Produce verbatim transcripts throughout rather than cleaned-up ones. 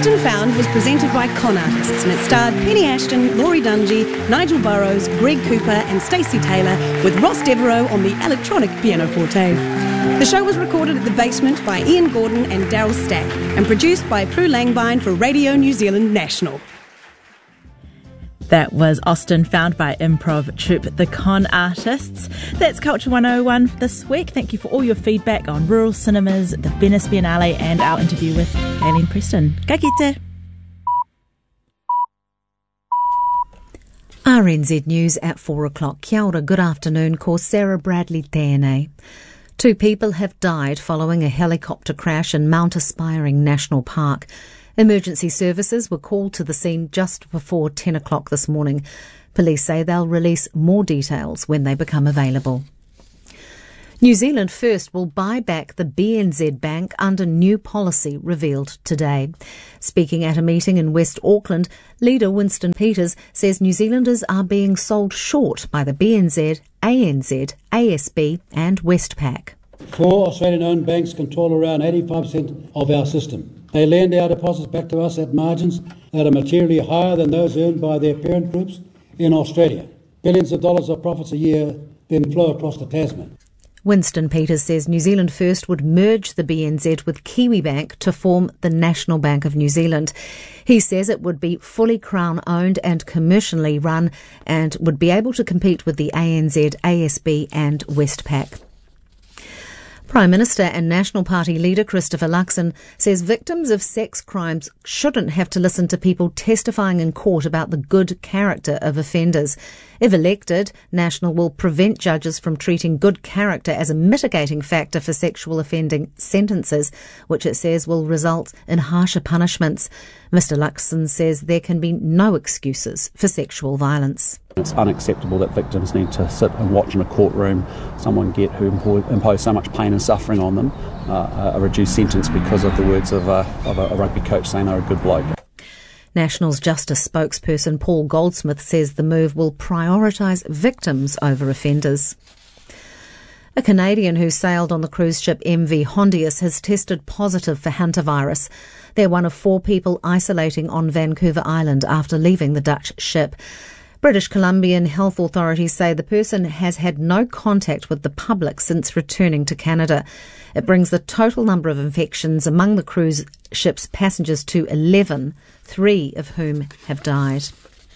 Lost and Found was presented by Con Artists and it starred Penny Ashton, Laurie Dungy, Nigel Burrows, Greg Cooper and Stacey Taylor with Ross Devereaux on the electronic pianoforte. The show was recorded at The Basement by Ian Gordon and Daryl Stack and produced by Prue Langbein for Radio New Zealand National. That was Austin Found by improv troupe The Con Artists. That's Culture one oh one for this week. Thank you for all your feedback on rural cinemas, the Venice Biennale and our interview with Galen Preston. Ka kite. R N Z News at four o'clock. Kia ora, good afternoon. Ko Sarah Bradley tēnei. Two people have died following a helicopter crash in Mount Aspiring National Park. Emergency services were called to the scene just before ten o'clock this morning. Police say they'll release more details when they become available. New Zealand First will buy back the B N Z Bank under new policy revealed today. Speaking at a meeting in West Auckland, leader Winston Peters says New Zealanders are being sold short by the B N Z, A N Z, A S B and Westpac. Four Australian-owned banks control around eighty-five percent of our system. They lend our deposits back to us at margins that are materially higher than those earned by their parent groups in Australia. Billions of dollars of profits a year then flow across the Tasman. Winston Peters says New Zealand First would merge the B N Z with Kiwibank to form the National Bank of New Zealand. He says it would be fully Crown-owned and commercially run and would be able to compete with the A N Z, A S B and Westpac. Prime Minister and National Party leader Christopher Luxon says victims of sex crimes shouldn't have to listen to people testifying in court about the good character of offenders. If elected, National will prevent judges from treating good character as a mitigating factor for sexual offending sentences, which it says will result in harsher punishments. Mister Luxon says there can be no excuses for sexual violence. It's unacceptable that victims need to sit and watch in a courtroom someone get who impose so much pain and suffering on them uh, a reduced sentence because of the words of, a, of a rugby coach saying they're a good bloke. National's Justice spokesperson Paul Goldsmith says the move will prioritise victims over offenders. A Canadian who sailed on the cruise ship M V Hondius has tested positive for hantavirus. They're one of four people isolating on Vancouver Island after leaving the Dutch ship. British Columbian health authorities say the person has had no contact with the public since returning to Canada. It brings the total number of infections among the cruise ship's passengers to eleven, three of whom have died.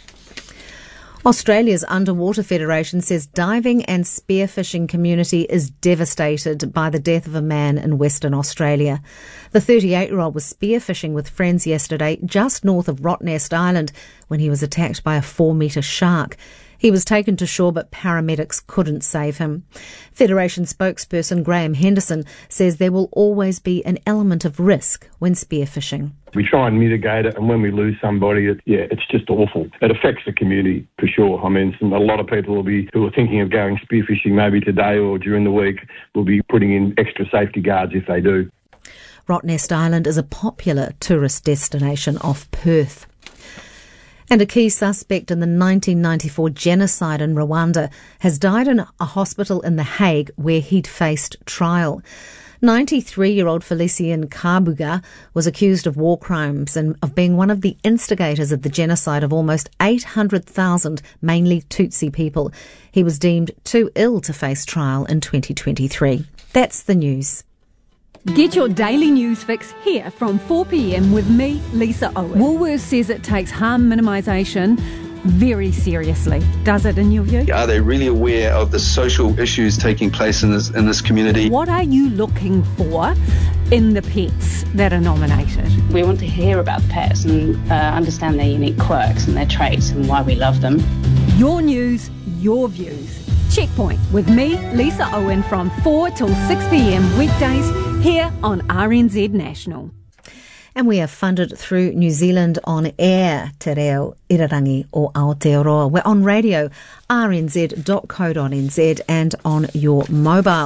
Australia's Underwater Federation says diving and spearfishing community is devastated by the death of a man in Western Australia. The thirty-eight-year-old was spearfishing with friends yesterday just north of Rottnest Island when he was attacked by a four-metre shark. He was taken to shore, but paramedics couldn't save him. Federation spokesperson Graham Henderson says there will always be an element of risk when spearfishing. We try and mitigate it, and when we lose somebody, it, yeah, it's just awful. It affects the community for sure. I mean, some, a lot of people will be who are thinking of going spearfishing maybe today or during the week will be putting in extra safety guards if they do. Rottnest Island is a popular tourist destination off Perth. And a key suspect in the nineteen ninety-four genocide in Rwanda has died in a hospital in The Hague where he'd faced trial. ninety-three-year-old Felician Kabuga was accused of war crimes and of being one of the instigators of the genocide of almost eight hundred thousand, mainly Tutsi people. He was deemed too ill to face trial in twenty twenty-three. That's the news. Get your daily news fix here from four p.m. with me, Lisa Owen. Woolworths says it takes harm minimisation very seriously. Does it, in your view? Are they really aware of the social issues taking place in this in this community? What are you looking for in the pets that are nominated? We want to hear about the pets and uh, understand their unique quirks and their traits and why we love them. Your news, your views. Checkpoint with me, Lisa Owen, from four till six p.m. weekdays here on R N Z National. And we are funded through New Zealand On Air, Te Reo Irarangi o Aotearoa. We're on radio, r n z dot co dot n z, and on your mobile.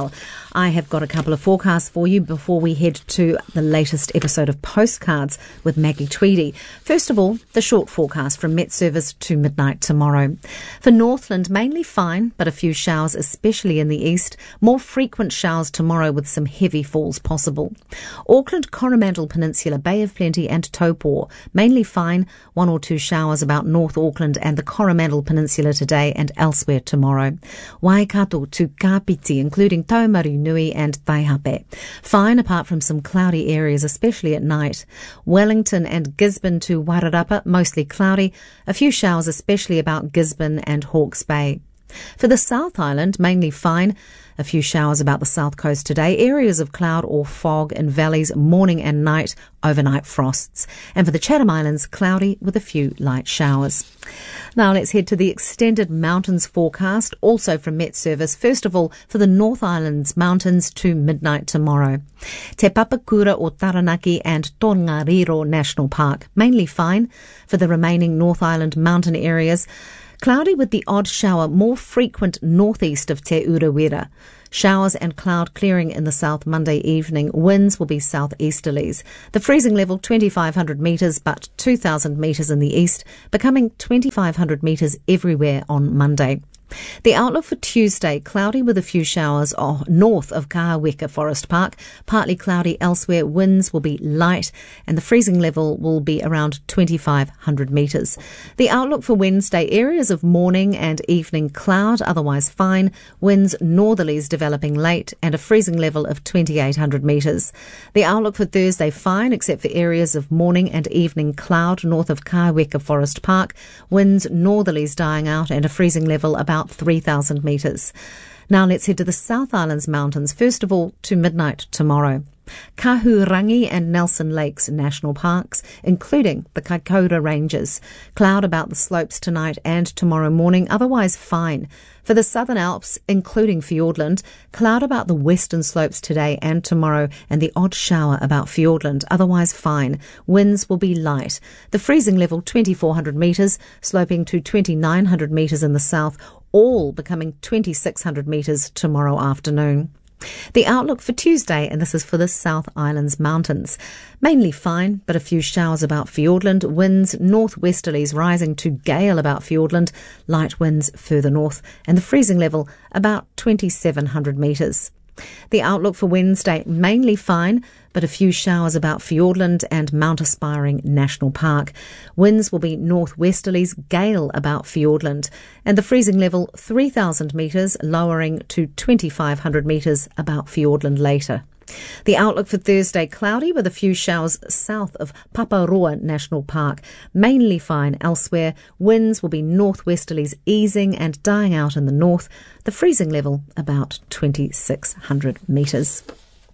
I have got a couple of forecasts for you before we head to the latest episode of Postcards with Maggie Tweedy. First of all, the short forecast from Met Service to midnight tomorrow. For Northland, mainly fine, but a few showers, especially in the east. More frequent showers tomorrow with some heavy falls possible. Auckland, Coromandel Peninsula, Bay of Plenty and Taupō, mainly fine, one or two showers about North Auckland and the Coromandel Peninsula today and elsewhere tomorrow. Waikato to Kapiti, including Taumarunui and Taihape. Fine apart from some cloudy areas, especially at night. Wellington and Gisborne to Wairarapa, mostly cloudy. A few showers, especially about Gisborne and Hawke's Bay. For the South Island, mainly fine. A few showers about the south coast today. Areas of cloud or fog in valleys morning and night. Overnight frosts. And for the Chatham Islands, cloudy with a few light showers. Now let's head to the extended mountains forecast, also from Met Service. First of all, for the North Islands mountains to midnight tomorrow. Te Papakura o Taranaki and Tongariro National Park, mainly fine. For the remaining North Island mountain areas, cloudy with the odd shower, more frequent northeast of Te Urewera. Showers and cloud clearing in the south Monday evening. Winds will be southeasterlies. The freezing level twenty-five hundred metres, but two thousand metres in the east, becoming twenty-five hundred metres everywhere on Monday. The outlook for Tuesday, cloudy with a few showers north of Kahaweka Forest Park, partly cloudy elsewhere, winds will be light and the freezing level will be around twenty-five hundred metres. The outlook for Wednesday, areas of morning and evening cloud, otherwise fine, winds northerlies developing late and a freezing level of twenty-eight hundred metres. The outlook for Thursday, fine except for areas of morning and evening cloud north of Kahaweka Forest Park, winds northerlies dying out and a freezing level about three thousand metres. Now let's head to the South Islands mountains, first of all to midnight tomorrow. Kahurangi and Nelson Lakes National Parks, including the Kaikoura Ranges. Cloud about the slopes tonight and tomorrow morning, otherwise fine. For the Southern Alps, including Fiordland, cloud about the western slopes today and tomorrow and the odd shower about Fiordland, otherwise fine. Winds will be light. The freezing level twenty-four hundred metres, sloping to twenty-nine hundred metres in the south, all becoming twenty-six hundred metres tomorrow afternoon. The outlook for Tuesday, and this is for the South Islands mountains. Mainly fine, but a few showers about Fiordland. Winds northwesterlies rising to gale about Fiordland. Light winds further north. And the freezing level about twenty-seven hundred metres. The outlook for Wednesday, mainly fine, but a few showers about Fiordland and Mount Aspiring National Park. Winds will be northwesterlies, gale about Fiordland, and the freezing level three thousand metres, lowering to twenty-five hundred metres about Fiordland later. The outlook for Thursday, cloudy with a few showers south of Paparoa National Park. Mainly fine elsewhere. Winds will be northwesterlies easing and dying out in the north. The freezing level about twenty-six hundred metres.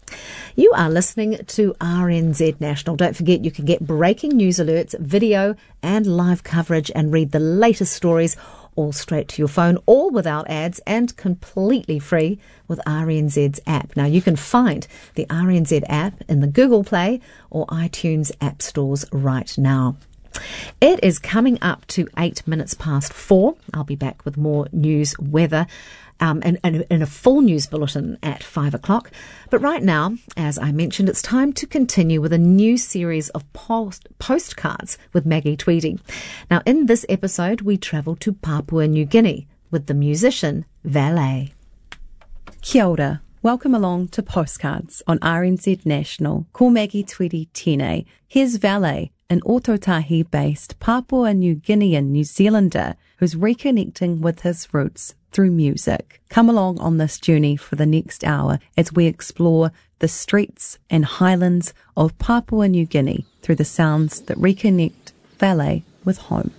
You are listening to R N Z National. Don't forget you can get breaking news alerts, video and live coverage and read the latest stories all straight to your phone, all without ads and completely free with R N Z's app. Now you can find the R N Z app in the Google Play or iTunes app stores right now. It is coming up to eight minutes past four. I'll be back with more news, weather, um, and, and, and a full news bulletin at five o'clock. But right now, as I mentioned, it's time to continue with a new series of post- postcards with Maggie Tweedy. Now, in this episode, we travel to Papua New Guinea with the musician Valet. Kia ora. Welcome along to Postcards on R N Z National. Ko Maggie Tweedy tēnei. Here's Valet, an Otautahi-based Papua New Guinean New Zealander who's reconnecting with his roots through music. Come along on this journey for the next hour as we explore the streets and highlands of Papua New Guinea through the sounds that reconnect Valet with home.